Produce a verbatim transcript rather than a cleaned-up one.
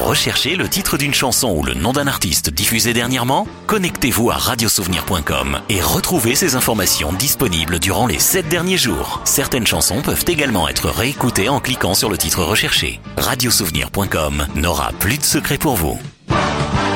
recherchez le titre d'une chanson ou le nom d'un artiste diffusé dernièrement? Connectez-vous à radiosouvenir point com et retrouvez ces informations disponibles durant les sept derniers jours. Certaines chansons peuvent également être réécoutées en cliquant sur le titre recherché. radiosouvenir point com n'aura plus de secret pour vous.